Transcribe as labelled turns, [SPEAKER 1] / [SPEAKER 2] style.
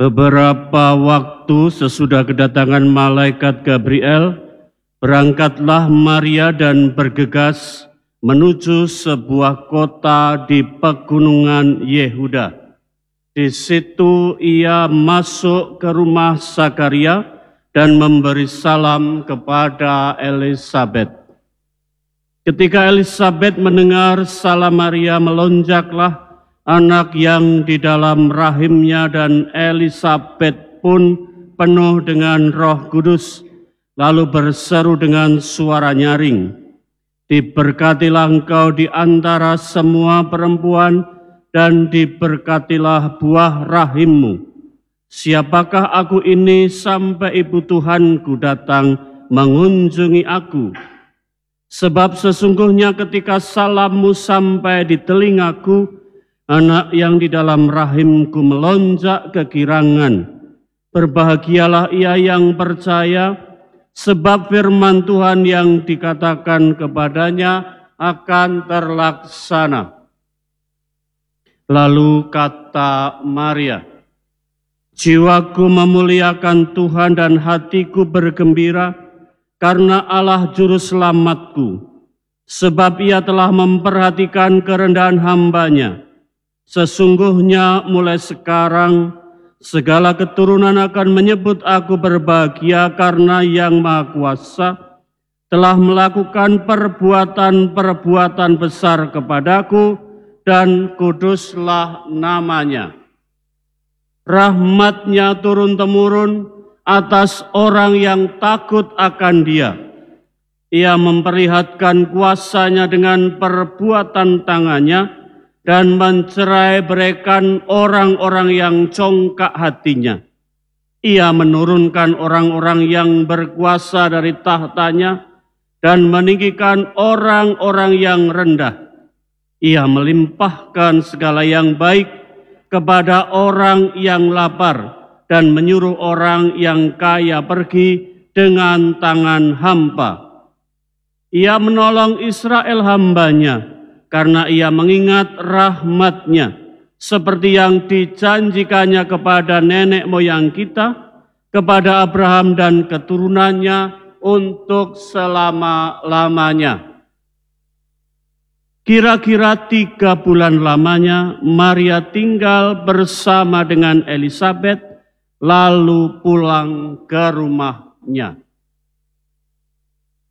[SPEAKER 1] Beberapa waktu sesudah kedatangan malaikat Gabriel, berangkatlah Maria dan bergegas menuju sebuah kota di pegunungan Yehuda. Di situ ia masuk ke rumah Zakaria dan memberi salam kepada Elisabet. Ketika Elisabet mendengar salam Maria, melonjaklah anak yang di dalam rahimnya, dan Elisabet pun penuh dengan Roh Kudus, lalu berseru dengan suara nyaring, "Diberkatilah engkau di antara semua perempuan, dan diberkatilah buah rahimmu. Siapakah aku ini sampai ibu Tuhanku datang mengunjungi aku? Sebab sesungguhnya ketika salammu sampai di telingaku, anak yang di dalam rahimku melonjak kegirangan. Berbahagialah ia yang percaya, sebab firman Tuhan yang dikatakan kepadanya akan terlaksana." Lalu kata Maria, "Jiwaku memuliakan Tuhan dan hatiku bergembira karena Allah Juru Selamatku, sebab ia telah memperhatikan kerendahan hamba-Nya. Sesungguhnya mulai sekarang segala keturunan akan menyebut aku berbahagia, karena Yang Maha Kuasa telah melakukan perbuatan-perbuatan besar kepadaku, dan kuduslah namanya. Rahmat-Nya turun-temurun atas orang yang takut akan Dia. Ia memperlihatkan kuasa-Nya dengan perbuatan tangan-Nya, dan mencerai-beraikan orang-orang yang congkak hatinya. Ia menurunkan orang-orang yang berkuasa dari tahtanya, dan meninggikan orang-orang yang rendah. Ia melimpahkan segala yang baik kepada orang yang lapar, dan menyuruh orang yang kaya pergi dengan tangan hampa. Ia menolong Israel hamba-Nya, karena ia mengingat rahmat-Nya, seperti yang dijanjikannya kepada nenek moyang kita, kepada Abraham dan keturunannya untuk selama-lamanya." Kira-kira 3 bulan lamanya, Maria tinggal bersama dengan Elisabet, lalu pulang ke rumahnya.